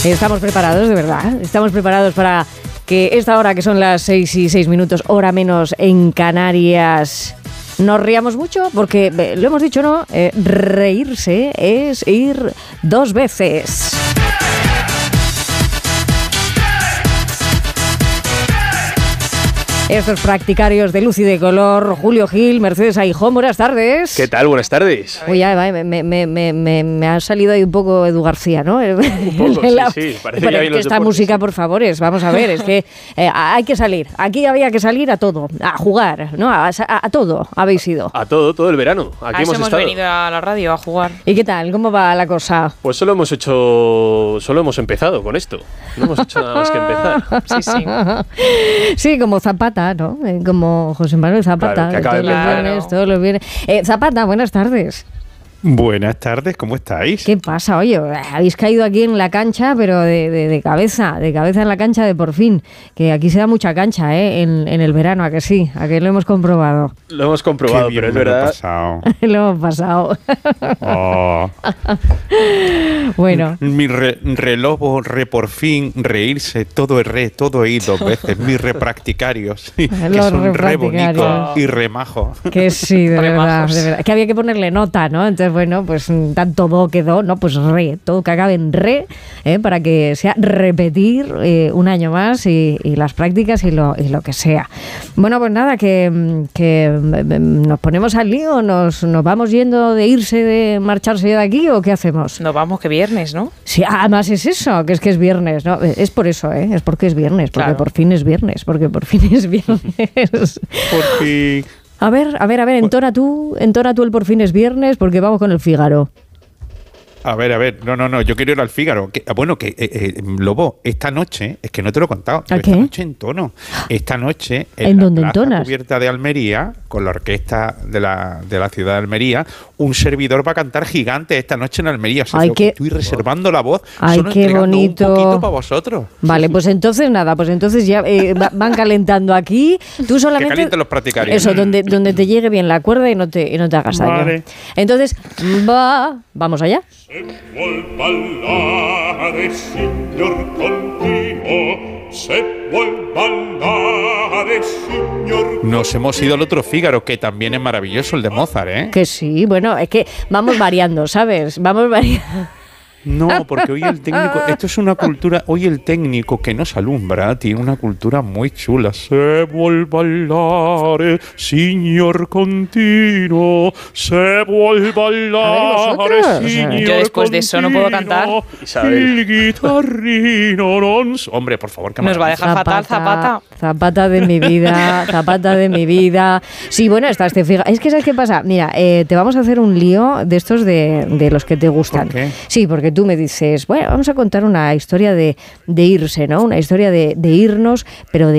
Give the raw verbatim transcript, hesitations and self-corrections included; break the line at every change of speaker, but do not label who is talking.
Estamos preparados, de verdad. Estamos preparados para que esta hora, que son las seis y seis minutos, hora menos en Canarias, nos riamos mucho, porque lo hemos dicho, ¿no? Eh, reírse es ir dos veces. Estos practicarios de luz y de color, Julio Gil, Mercedes Aijón, buenas tardes.
¿Qué tal? Buenas tardes.
Uy, ya, me, me, me, me, me ha salido ahí un poco Edu García, ¿no?
Un poco,
la,
sí, sí, parece
pero
que hay
que
los
esta
deportes.
música, por favor, es, vamos a ver, es que eh, hay que salir. Aquí había que salir a todo, a jugar, ¿no? A, a, a todo habéis ido.
A todo, todo el verano. Aquí
a eso
hemos
hemos
estado.
venido a la radio a jugar.
¿Y qué tal? ¿Cómo va la cosa?
Pues solo hemos hecho, solo hemos empezado con esto. No hemos hecho nada más que empezar.
Sí, sí.
Sí, como Zapata, ¿no? Eh, Como José Manuel Zapata,
Claro, que acaba
todos
de
los
empezar.
viernes, todos los viernes. Eh, Zapata, buenas tardes.
Buenas tardes, ¿cómo estáis?
¿Qué pasa? Oye, habéis caído aquí en la cancha, pero de, de, de cabeza, de cabeza en la cancha de por fin. Que aquí se da mucha cancha, ¿eh? En, en el verano, ¿a que sí? ¿A que lo hemos comprobado?
Lo hemos comprobado,
Qué bien
pero es
me lo he
verdad.
pasado.
Lo hemos pasado.
Oh.
Bueno.
Mi re, relobo, re por fin, reírse, todo es re, todo es dos veces. Mis repracticarios, que
Los
son re
repracticarios.
bonitos y re majos.
Que sí, de verdad,
Remajos.
de verdad. Que había que ponerle nota, ¿no? Entonces, bueno, pues tanto do quedó, ¿no? Pues re, todo que acabe en re, ¿eh? Para que sea repetir eh, un año más y, y las prácticas y lo, y lo que sea. Bueno, pues nada, que, que nos ponemos al lío, nos, nos vamos yendo de irse, de marcharse de aquí, ¿o qué hacemos?
Nos vamos, que viernes, ¿no?
Sí, además es eso, que es que es viernes, ¿no? Es por eso, ¿eh? Es porque es viernes, porque
Claro.
por fin es viernes, porque por fin es viernes.
Por fin.
A ver, a ver, a ver, entona tú, entona tú el por fin es viernes, porque vamos con el Fígaro.
A ver, a ver, no, no, no, yo quiero ir al Fígaro. Que, bueno, que, eh, eh, Lobo, esta noche, es que no te lo he contado, pero
¿A qué?
esta noche entono. Esta noche, en,
¿En
la
dónde
plaza
entonas?
cubierta de Almería, con la orquesta de la, de la ciudad de Almería, un servidor va a cantar gigante esta noche en Almería. O sea,
Ay,
yo
qué-
estoy reservando la voz,
Ay,
solo
qué
entregando
bonito.
un poquito para vosotros.
Vale, pues entonces nada, pues entonces ya eh, va- van calentando aquí. Tú solamente.
Que calienten los practicarios.
Eso, donde, donde te llegue bien la cuerda y no te, y no te hagas daño.
Vale.
Entonces, va. Vamos allá.
Se vuol ballare, signor continuo, se vuol ballare, signor.
Nos hemos ido al otro Fígaro, que también es maravilloso, el de Mozart, ¿eh?
Que sí, bueno, es que vamos variando, ¿sabes? Vamos variando.
No, porque hoy el técnico, esto es una cultura, hoy el técnico que nos alumbra tiene una cultura muy chula. Se vuol ballare, signor continuo, se vuol ballare,
vosotros.
signor
Yo después de eso no puedo cantar.
continuo,
Isabel.
il guitarrino non s- Hombre, por favor, que
Nos va a dejar fatal, Zapata.
Zapata de mi vida, Zapata de mi vida. Sí, bueno, está este Fígaro. Es que, ¿sabes qué pasa? Mira, eh, te vamos a hacer un lío de estos de, de los que te gustan.
¿Por qué?
Sí, porque tú me dices, bueno, vamos a contar una historia de, de irse, ¿no? Una historia de, de irnos, pero de